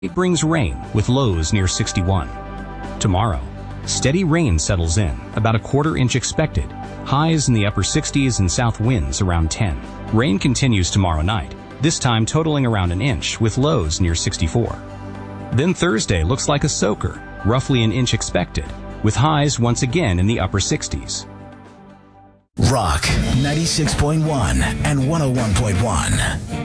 It brings rain with lows near 61. Tomorrow, steady rain settles in, about a quarter-inch expected. Highs in the upper 60s and south winds around 10. Rain continues tomorrow night, this time totaling around an inch with lows near 64. Then Thursday looks like a soaker, roughly an inch expected, with highs once again in the upper 60s. Rock 96.1 and 101.1.